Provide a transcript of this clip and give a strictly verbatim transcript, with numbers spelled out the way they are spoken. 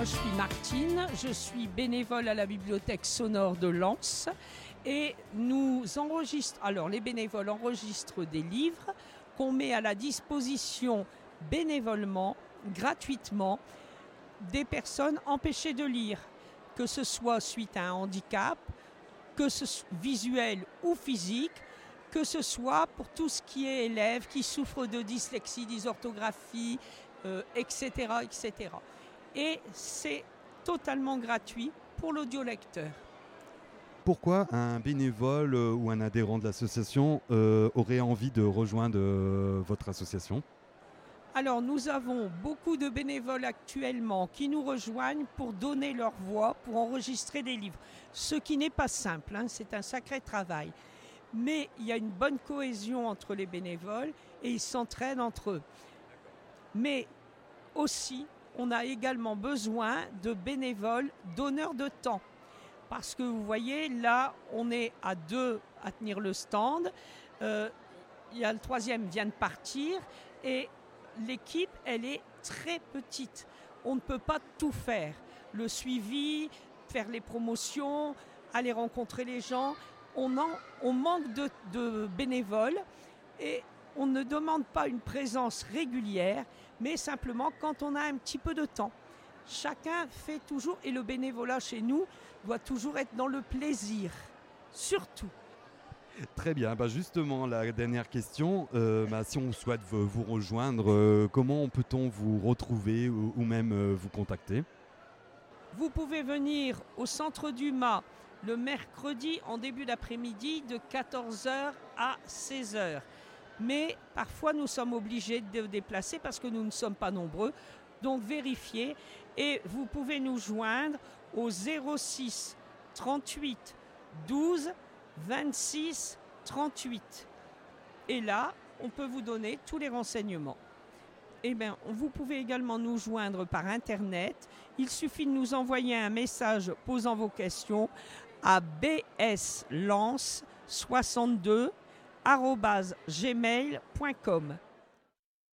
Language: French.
moi je suis Martine, je suis bénévole à la bibliothèque sonore de Lens et nous enregistrons, alors les bénévoles enregistrent des livres qu'on met à la disposition bénévolement, gratuitement, des personnes empêchées de lire, que ce soit suite à un handicap, que ce soit visuel ou physique, que ce soit pour tout ce qui est élèves qui souffrent de dyslexie, dysorthographie, euh, et cetera, et cetera. Et c'est totalement gratuit pour l'audiolecteur. Pourquoi un bénévole euh, ou un adhérent de l'association euh, aurait envie de rejoindre euh, votre association ? Alors nous avons beaucoup de bénévoles actuellement qui nous rejoignent pour donner leur voix, pour enregistrer des livres. Ce qui n'est pas simple, hein, c'est un sacré travail. Mais il y a une bonne cohésion entre les bénévoles et ils s'entraident entre eux. Mais aussi, on a également besoin de bénévoles donneurs de temps. Parce que vous voyez, là, on est à deux à tenir le stand. Euh, il y a le troisième vient de partir et l'équipe, elle est très petite. On ne peut pas tout faire. Le suivi, faire les promotions, aller rencontrer les gens. On, en, on manque de, de bénévoles et on ne demande pas une présence régulière, mais simplement quand on a un petit peu de temps. Chacun fait toujours, et le bénévolat chez nous doit toujours être dans le plaisir, surtout. Très bien, bah justement la dernière question, euh, bah si on souhaite vous, vous rejoindre, euh, comment peut-on vous retrouver ou, ou même euh, vous contacter ? Vous pouvez venir au centre du Mât le mercredi en début d'après-midi de quatorze heures à seize heures. Mais parfois nous sommes obligés de déplacer parce que nous ne sommes pas nombreux. Donc vérifiez et vous pouvez nous joindre au zéro six trente-huit douze vingt-six trente-huit. Et là, on peut vous donner tous les renseignements. Eh bien, vous pouvez également nous joindre par Internet. Il suffit de nous envoyer un message posant vos questions à b s lens soixante-deux arobase gmail point com.